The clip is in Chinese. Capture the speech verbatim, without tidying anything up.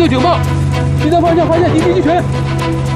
九警报，西南方向发现敌机击拳。